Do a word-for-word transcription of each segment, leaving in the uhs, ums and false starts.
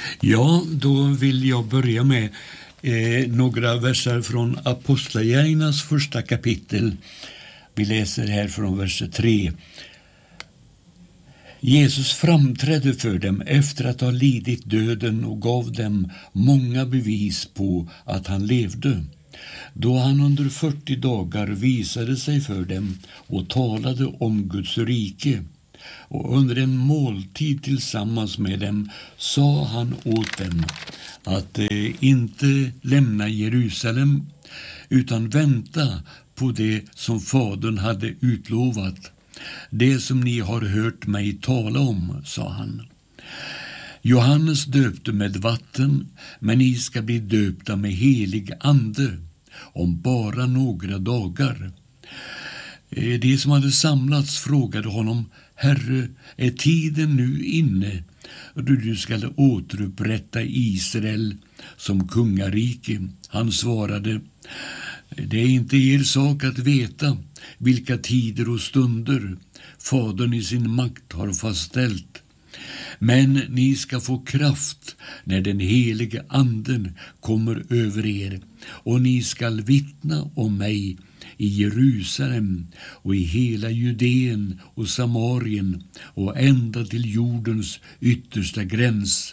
Ja, då vill jag börja med eh, några verser från Apostlagärningarnas första kapitel. Vi läser här från vers tre. Jesus framträdde för dem efter att ha lidit döden och gav dem många bevis på att han levde. Då han under fyrtio dagar visade sig för dem och talade om Guds rike. Och under en måltid tillsammans med dem sa han åt dem att eh, inte lämna Jerusalem utan vänta på det som Fadern hade utlovat. Det som ni har hört mig tala om, sa han. Johannes döpte med vatten, men ni ska bli döpta med helig ande om bara några dagar. De som hade samlats frågade honom: Herre, är tiden nu inne då du skall återupprätta Israel som kungarike? Han svarade: det är inte er sak att veta vilka tider och stunder Fadern i sin makt har fastställt. Men ni ska få kraft när den helige anden kommer över er, och ni skall vittna om mig i Jerusalem och i hela Judeen och Samarien och ända till jordens yttersta gräns.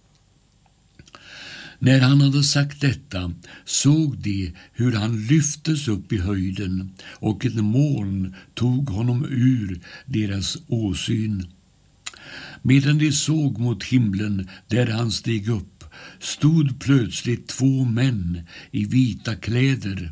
När han hade sagt detta såg de hur han lyftes upp i höjden, och ett moln tog honom ur deras åsyn. Medan de såg mot himlen där han steg upp, stod plötsligt två män i vita kläder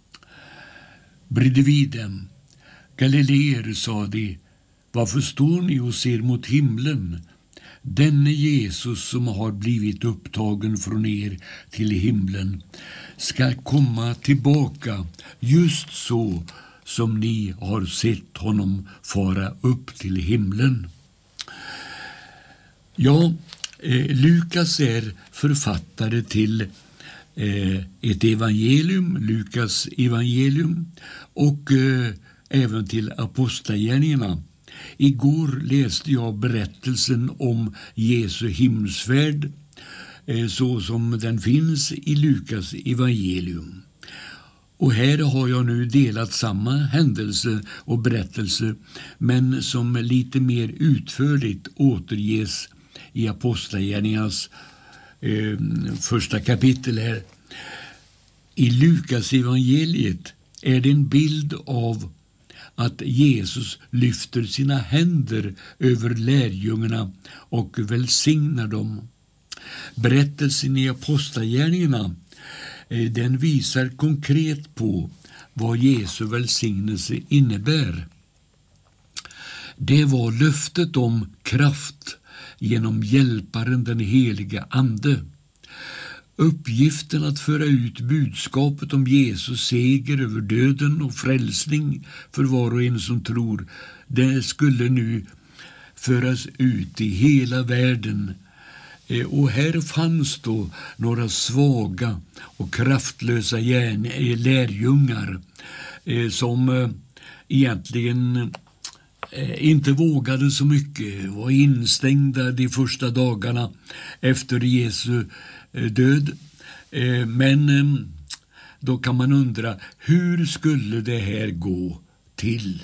bredvid dem. Galileer, sa de, varför står ni och ser mot himlen? Denne Jesus som har blivit upptagen från er till himlen ska komma tillbaka just så som ni har sett honom fara upp till himlen. Ja, eh, Lukas är författare till eh, ett evangelium, Lukas evangelium, och eh, även till Apostlagärningarna. Igår läste jag berättelsen om Jesu himsfärd eh, så som den finns i Lukas evangelium. Och här har jag nu delat samma händelse och berättelse, men som lite mer utförligt återges i Apostlagärningarnas eh, första kapitel här. I Lukas evangeliet är det en bild av att Jesus lyfter sina händer över lärjungarna och välsignar dem. Berättelsen i Apostlagärningarna eh, den visar konkret på vad Jesu välsignelse innebär. Det var löftet om kraft genom hjälparen den heliga ande. Uppgiften att föra ut budskapet om Jesus seger över döden och frälsning för var och en som tror, det skulle nu föras ut i hela världen. Och här fanns då några svaga och kraftlösa lärjungar som egentligen inte vågade så mycket, var instängda de första dagarna efter Jesu död. Men då kan man undra, hur skulle det här gå till?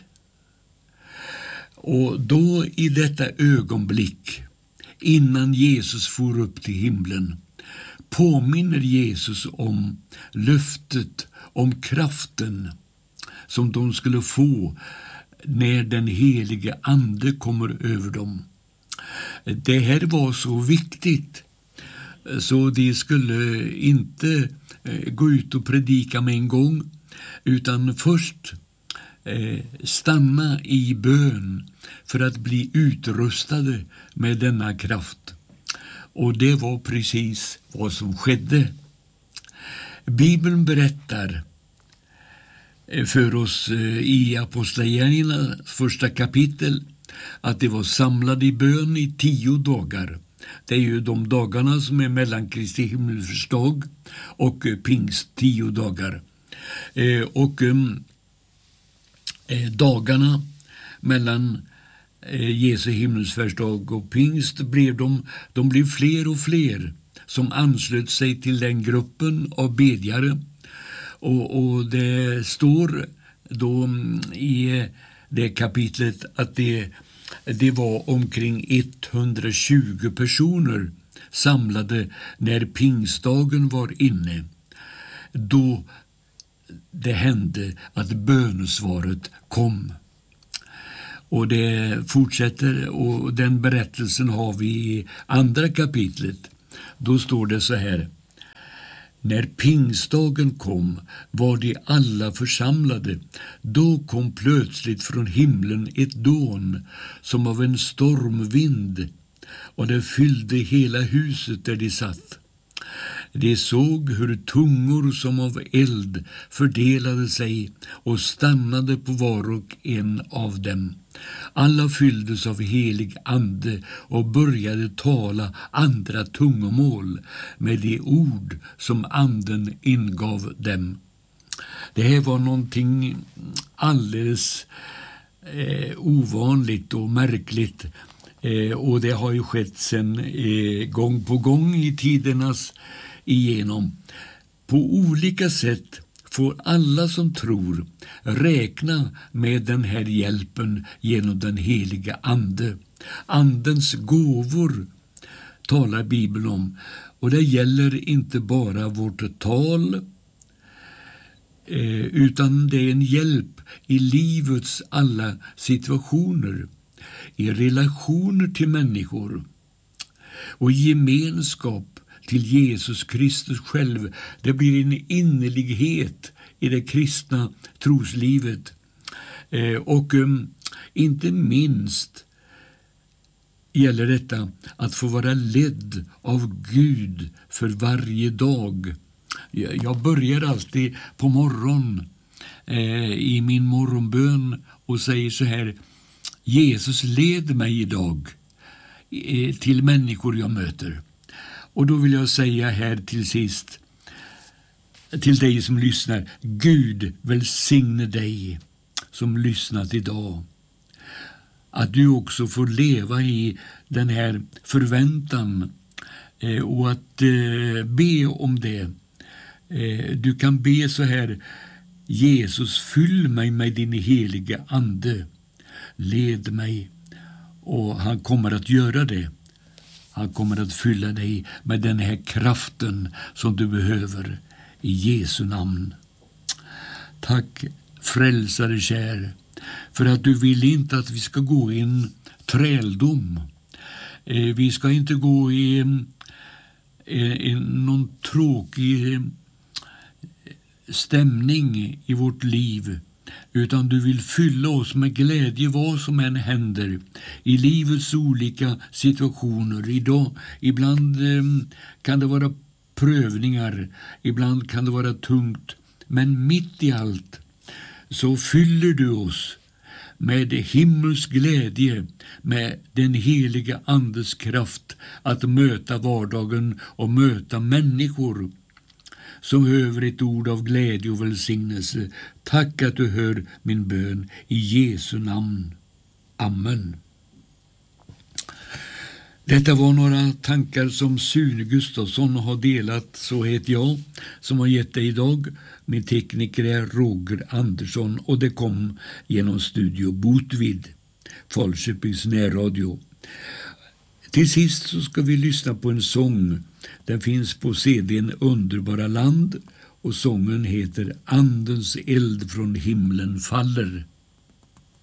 Och då i detta ögonblick, innan Jesus for upp till himlen, påminner Jesus om löftet om kraften som de skulle få när den helige ande kommer över dem. Det här var så viktigt så de skulle inte gå ut och predika med en gång, utan först stanna i bön för att bli utrustade med denna kraft. Och det var precis vad som skedde. Bibeln berättar för oss i Apostlagärningarna första kapitel att de var samlade i bön i tio dagar. Det är ju de dagarna som är mellan Kristi himmelsfärdsdag och pingst, tio dagar. Eh, och eh, dagarna mellan Jesu himmelsfärdsdag och pingst blev de, de blev fler och fler som anslöt sig till den gruppen av bedjare. Och, och det står då i det kapitlet att det, det var omkring etthundratjugo personer samlade när pingstdagen var inne. Då det hände att bönesvaret kom. Och det fortsätter, och den berättelsen har vi i andra kapitlet. Då står det så här: när pingstdagen kom var de alla församlade. Då kom plötsligt från himlen ett dån som av en stormvind, och det fyllde hela huset där de satt. De såg hur tungor som av eld fördelade sig och stannade på var och en av dem. Alla fylldes av helig ande och började tala andra tungomål med de ord som anden ingav dem. Det här var någonting alldeles eh, ovanligt och märkligt. Eh, och det har ju skett sedan eh, gång på gång i tidernas igenom. På olika sätt får alla som tror räkna med den här hjälpen genom den heliga ande. Andens gåvor talar Bibeln om, och det gäller inte bara vårt tal, eh, utan det är en hjälp i livets alla situationer, i relationer till människor och i gemenskap till Jesus Kristus själv. Det blir en innerlighet i det kristna troslivet. Eh, och um, inte minst gäller detta att få vara ledd av Gud för varje dag. Jag börjar alltid på morgon eh, i min morgonbön och säger så här: Jesus, led mig idag eh, till människor jag möter. Och då vill jag säga här till sist till dig som lyssnar: Gud välsigne dig som lyssnat idag. Att du också får leva i den här förväntan eh, och att eh, be om det. Eh, du kan be så här: Jesus, fyll mig med din heliga ande. Led mig. Och han kommer att göra det. Han kommer att fylla dig med den här kraften som du behöver. I Jesu namn. Tack, frälsare kär, för att du vill inte att vi ska gå i en träldom. Eh, vi ska inte gå i eh, en, någon tråkig stämning i vårt liv, utan du vill fylla oss med glädje vad som än händer i livets olika situationer. Idag, ibland eh, kan det vara prövningar, ibland kan det vara tungt, men mitt i allt så fyller du oss med himmelsk glädje, med den heliga andes kraft att möta vardagen och möta människor som behöver ett ord av glädje och välsignelse. Tack att du hör min bön i Jesu namn. Amen. Detta var några tankar som Sune Gustafsson har delat. Så heter jag som har gett dig idag. Min tekniker är Roger Andersson och det kom genom Studio Botvid, Falköpings närradio. Till sist så ska vi lyssna på en sång. Den finns på C D:n Underbara land och sången heter Andens eld från himlen faller.